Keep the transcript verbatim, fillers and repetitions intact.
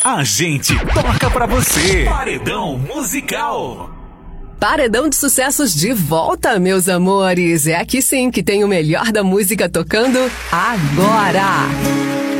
A gente toca pra você. Paredão Musical. Paredão de sucessos de volta, meus amores. É aqui sim que tem o melhor da música tocando agora.